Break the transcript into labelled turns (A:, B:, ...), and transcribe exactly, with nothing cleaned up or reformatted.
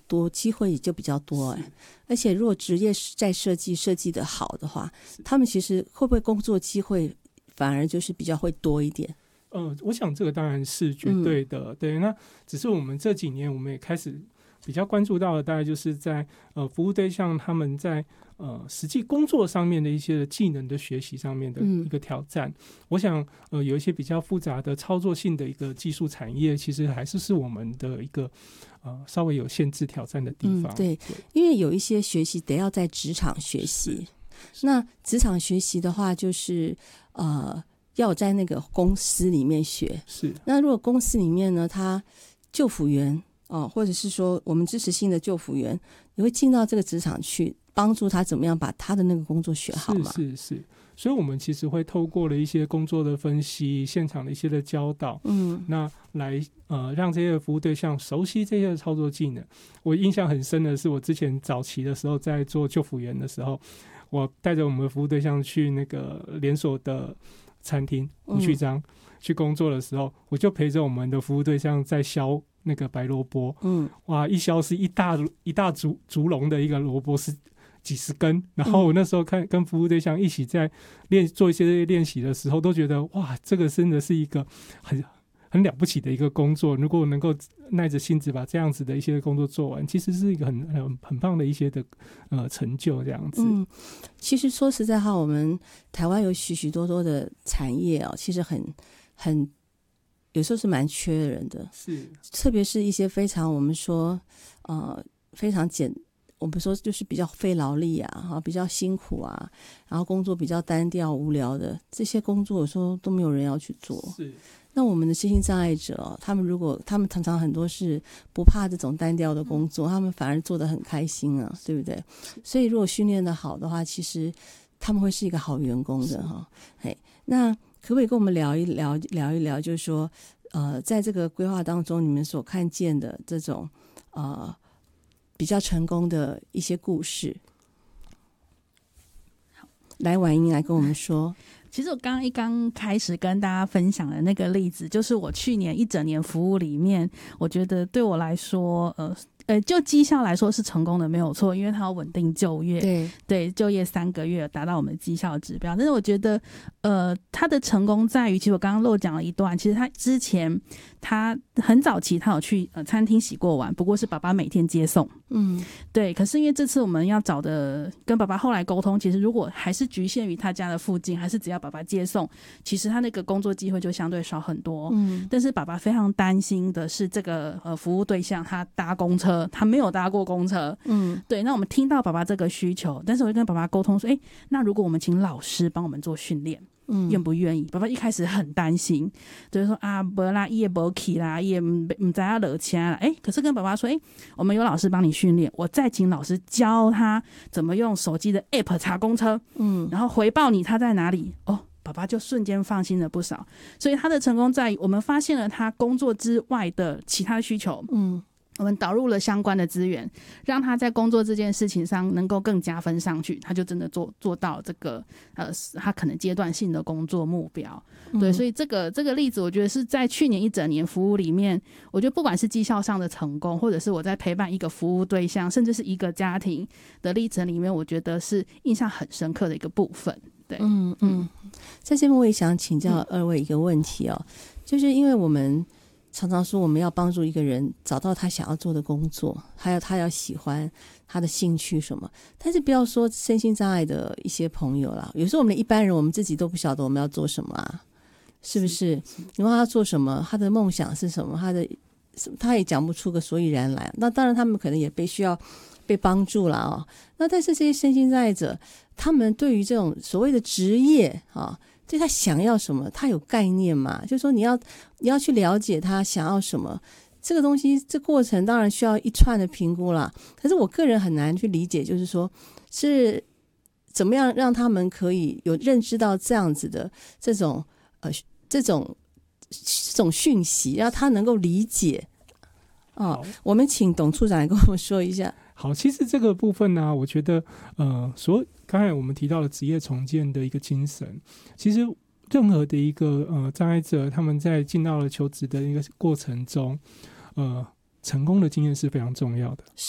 A: 多，机会也就比较多哎。而且如果职业在设计设计的好的话，他们其实会不会工作机会反而就是比较会多一点？
B: 呃，我想这个当然是绝对的，嗯、对。那只是我们这几年我们也开始比较关注到的，大概就是在呃服务对象他们在呃实际工作上面的一些技能的学习上面的一个挑战。嗯、我想呃有一些比较复杂的操作性的一个技术产业，其实还是是我们的一个呃稍微有限制挑战的地方。
A: 嗯、对, 对，因为有一些学习得要在职场学习，那职场学习的话，就是呃要在那个公司里面学。
B: 是，
A: 那如果公司里面呢，他就辅员哦，或者是说我们支持性的就辅员，你会进到这个职场去，帮助他怎么样把他的那个工作学好嘛？
B: 是是是，所以我们其实会透过了一些工作的分析、现场的一些的教导，嗯，那来呃让这些服务对象熟悉这些操作技能。我印象很深的是，我之前早期的时候在做就辅员的时候，我带着我们的服务对象去那个连锁的餐厅胡须章、嗯、去工作的时候，我就陪着我们的服务对象在削那个白萝卜，嗯，哇，一削是一大一大竹竹笼的一个萝卜是几十根，然后我那时候看跟服务对象一起在练做一些练习的时候，都觉得哇，这个真的是一个很很了不起的一个工作。如果能够耐着性子把这样子的一些工作做完，其实是一个很很很棒的一些的呃成就这样子。
A: 嗯，其实说实在话，我们台湾有许许多多的产业哦，其实很很。有时候是蛮缺人的，
B: 是，
A: 特别是一些非常我们说呃非常简我们说就是比较费劳力啊，比较辛苦啊，然后工作比较单调无聊的这些工作，有时候都没有人要去做。
B: 是，
A: 那我们的身心障碍者、哦、他们如果他们常常很多是不怕这种单调的工作，他们反而做得很开心啊，对不对？所以如果训练得好的话，其实他们会是一个好员工的哈、哦。那可不可以跟我们聊一聊聊一聊，就是说呃在这个规划当中你们所看见的这种呃比较成功的一些故事？来，婉英来跟我们说。
C: 其实我刚刚一刚开始跟大家分享的那个例子，就是我去年一整年服务里面，我觉得对我来说呃呃，就绩效来说是成功的，没有错，因为它要稳定就业，
A: 对
C: 对，就业三个月达到我们的绩效指标。但是我觉得，呃，它的成功在于，其实我刚刚漏讲了一段，其实他之前他很早期他有去呃餐厅洗过碗，不过是爸爸每天接送，嗯，对。可是因为这次我们要找的跟爸爸后来沟通，其实如果还是局限于他家的附近，还是只要爸爸接送，其实他那个工作机会就相对少很多。嗯，但是爸爸非常担心的是这个呃服务对象他搭公车。他没有搭过公车，嗯，对。那我们听到爸爸这个需求，但是我就跟爸爸沟通说，哎，那如果我们请老师帮我们做训练，嗯，愿不愿意？爸爸一开始很担心，就是说啊，没啦，也没去啦，也不知道惹钱啦，哎，可是跟爸爸说，哎，我们有老师帮你训练，我再请老师教他怎么用手机的 app 查公车，嗯，然后回报你他在哪里，哦。爸爸就瞬间放心了不少，所以他的成功在于我们发现了他工作之外的其他需求，嗯。我们导入了相关的资源，让他在工作这件事情上能够更加分上去，他就真的做做到这个呃，他可能阶段性的工作目标。对，嗯、所以这个这个例子，我觉得是在去年一整年服务里面，我觉得不管是绩效上的成功，或者是我在陪伴一个服务对象，甚至是一个家庭的历程里面，我觉得是印象很深刻的一个部分。对，
A: 嗯嗯，在这边我也想请教二位一个问题哦，嗯、就是因为我们。常常说我们要帮助一个人找到他想要做的工作，还有他要喜欢他的兴趣什么，但是不要说身心障碍的一些朋友啦，有时候我们一般人我们自己都不晓得我们要做什么啊，是不是？你问他做什么，他的梦想是什么，他的他也讲不出个所以然来。那当然他们可能也被需要被帮助啦哦。那但是这些身心障碍者，他们对于这种所谓的职业啊，对他想要什么他有概念吗？就是说你要你要去了解他想要什么，这个东西这过程当然需要一串的评估啦。可是我个人很难去理解，就是说是怎么样让他们可以有认知到这样子的这种呃这种这种讯息，让他能够理解。哦，我们请董处长来跟我们说一下。
B: 好，其实这个部分呢、啊，我觉得呃，所刚才我们提到了职业重建的一个精神，其实任何的一个呃障碍者，他们在进到了求职的一个过程中，呃，成功的经验是非常重要的。